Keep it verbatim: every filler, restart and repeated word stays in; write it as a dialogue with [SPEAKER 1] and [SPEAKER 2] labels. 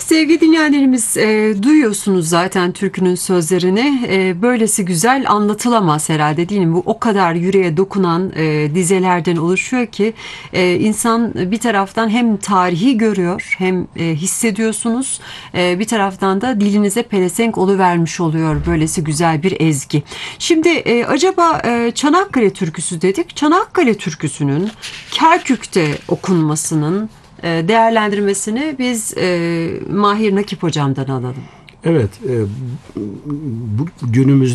[SPEAKER 1] Sevgili dinleyenlerimiz, e, duyuyorsunuz zaten türkünün sözlerini. E, böylesi güzel anlatılamaz herhalde, değil mi? Bu o kadar yüreğe dokunan e, dizelerden oluşuyor ki e, insan bir taraftan hem tarihi görüyor, hem e, hissediyorsunuz. E, bir taraftan da dilinize pelesenk oluvermiş oluyor böylesi güzel bir ezgi. Şimdi e, acaba e, Çanakkale türküsü dedik. Çanakkale türküsünün Kerkük'te okunmasının e, değerlendirmesini biz e, Mahir Nakip hocamdan alalım.
[SPEAKER 2] Evet, e, bu günümüzde